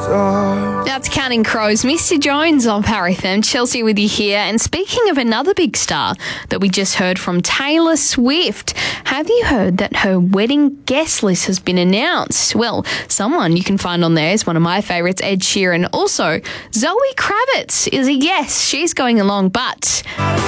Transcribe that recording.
That's Counting Crows. Mr. Jones on Power FM. Chelsea with you here. And speaking of another big star that we just heard from, Taylor Swift, have you heard that her wedding guest list has been announced? Well, someone you can find on there is one of my favourites, Ed Sheeran. Also, Zoe Kravitz is a yes. She's going along, but